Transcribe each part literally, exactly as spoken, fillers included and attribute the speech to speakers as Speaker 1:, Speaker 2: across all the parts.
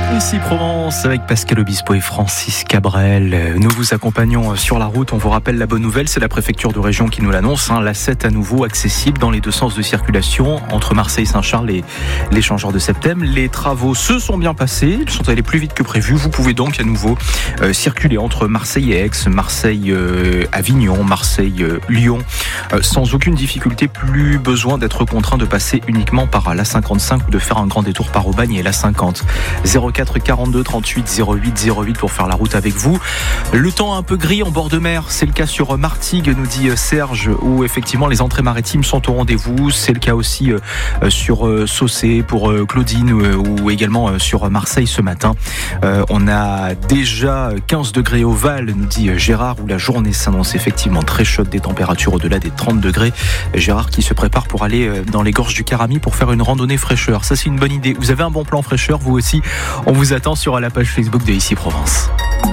Speaker 1: Ici Provence avec Pascal Obispo et Francis Cabrel. Nous vous accompagnons sur la route. On vous rappelle la bonne nouvelle, c'est la préfecture de région qui nous l'annonce. Hein, l'A sept à nouveau accessible dans les deux sens de circulation entre Marseille et Saint-Charles et l'échangeur de Septem. Les travaux se sont bien passés, ils sont allés plus vite que prévu. Vous pouvez donc à nouveau euh, circuler entre Marseille et Aix, Marseille euh, Avignon, Marseille euh, Lyon, euh, sans aucune difficulté. Plus besoin d'être contraint de passer uniquement par l'A cinquante-cinq ou de faire un grand détour par Aubagne et l'A cinquante. zéro quatre quarante-deux trente-huit zéro huit zéro huit pour faire la route avec vous. Le temps un peu gris en bord de mer, c'est le cas sur Martigues, nous dit Serge, où effectivement les entrées maritimes sont au rendez-vous. C'est le cas aussi sur Saucé pour Claudine ou également sur Marseille ce matin. On a déjà quinze degrés au Val, nous dit Gérard, où la journée s'annonce effectivement très chaude, des températures au-delà des trente degrés. Gérard qui se prépare pour aller dans les gorges du Carami pour faire une randonnée fraîcheur. Ça, c'est une bonne idée. Vous avez un bon plan fraîcheur, vous aussi? On vous attend sur la page Facebook de Ici Provence.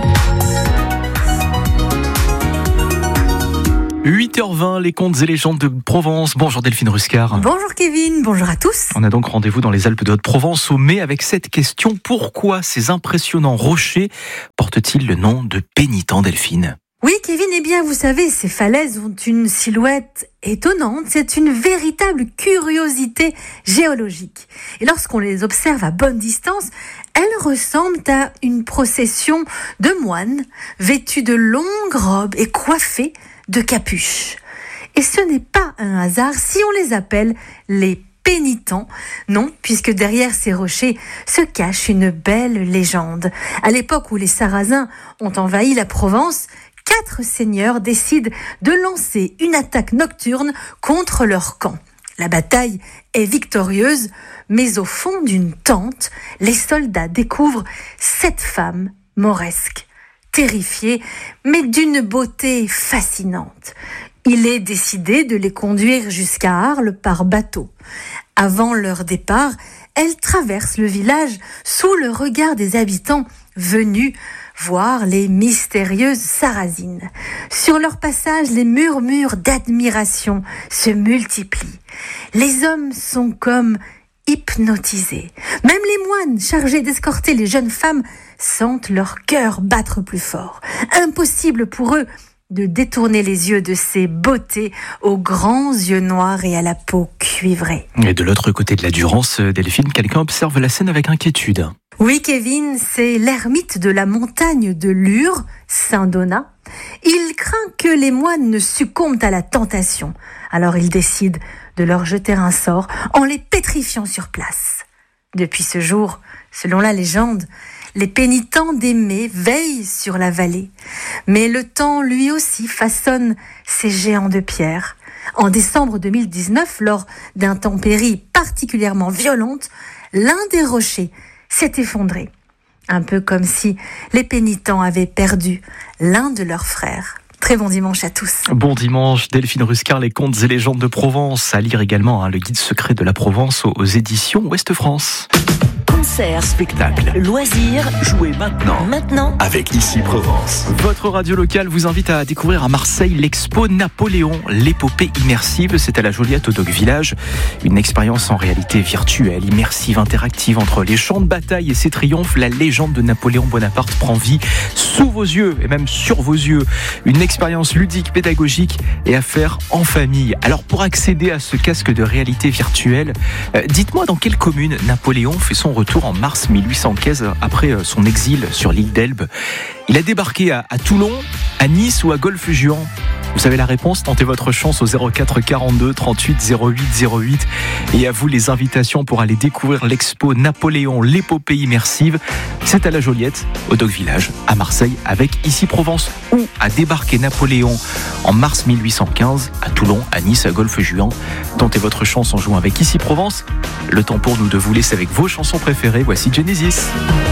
Speaker 1: huit heures vingt, les contes et légendes de Provence. Bonjour Delphine Ruscar.
Speaker 2: Bonjour Kevin, bonjour à tous.
Speaker 1: On a donc rendez-vous dans les Alpes de Haute-Provence au mai avec cette question: pourquoi ces impressionnants rochers portent-ils le nom de pénitents, Delphine?
Speaker 2: Oui Kevin, eh bien vous savez, ces falaises ont une silhouette étonnante, c'est une véritable curiosité géologique. Et lorsqu'on les observe à bonne distance, elles ressemblent à une procession de moines vêtus de longues robes et coiffés de capuches. Et ce n'est pas un hasard si on les appelle les pénitents. Non, puisque derrière ces rochers se cache une belle légende. À l'époque où les Sarrasins ont envahi la Provence, quatre seigneurs décident de lancer une attaque nocturne contre leur camp. La bataille est victorieuse, mais au fond d'une tente, les soldats découvrent sept femmes mauresques, terrifiées, mais d'une beauté fascinante. Il est décidé de les conduire jusqu'à Arles par bateau. Avant leur départ, elles traversent le village sous le regard des habitants venus voir les mystérieuses Sarrasines. Sur leur passage, les murmures d'admiration se multiplient. Les hommes sont comme hypnotisés. Même les moines chargés d'escorter les jeunes femmes sentent leur cœur battre plus fort. Impossible pour eux de détourner les yeux de ces beautés aux grands yeux noirs et à la peau cuivrée.
Speaker 1: Et de l'autre côté de la Durance, Delphine, quelqu'un observe la scène avec inquiétude.
Speaker 2: Oui, Kevin, c'est l'ermite de la montagne de Lure, Saint Donat. Il craint que les moines ne succombent à la tentation. Alors il décide de leur jeter un sort en les pétrifiant sur place. Depuis ce jour, selon la légende, les pénitents d'Aimé veillent sur la vallée. Mais le temps, lui aussi, façonne ces géants de pierre. En décembre deux mille dix-neuf, lors d'intempéries particulièrement violentes, l'un des rochers s'est effondré. Un peu comme si les pénitents avaient perdu l'un de leurs frères. Très bon dimanche à tous.
Speaker 1: Bon dimanche, Delphine Ruscar, les contes et légendes de Provence. À lire également hein, le guide secret de la Provence aux, aux éditions Ouest France.
Speaker 3: Concerts, spectacles, loisirs, jouez maintenant. Maintenant, avec Ici Provence.
Speaker 1: Votre radio locale vous invite à découvrir à Marseille l'expo Napoléon, l'épopée immersive. C'est à la Joliette au Doc Village. Une expérience en réalité virtuelle, immersive, interactive entre les champs de bataille et ses triomphes. La légende de Napoléon Bonaparte prend vie sous vos yeux et même sur vos yeux. Une expérience ludique, pédagogique et à faire en famille. Alors pour accéder à ce casque de réalité virtuelle, euh, dites-moi dans quelle commune Napoléon fait son retour en mars mille huit cent quinze après son exil sur l'île d'Elbe. Il a débarqué à, à Toulon, à Nice ou à Golfe-Juan. Vous savez la réponse? Tentez votre chance au zéro quatre quarante-deux trente-huit zéro huit zéro huit. Et à vous les invitations pour aller découvrir l'expo Napoléon, l'épopée immersive. C'est à la Joliette, au Doc Village, à Marseille, avec Ici Provence. Où a débarqué Napoléon en mars mille huit cent quinze à Toulon, à Nice, à Golfe-Juan. Tentez votre chance en jouant avec Ici Provence. Le temps pour nous de vous laisser avec vos chansons préférées. Voici Genesis.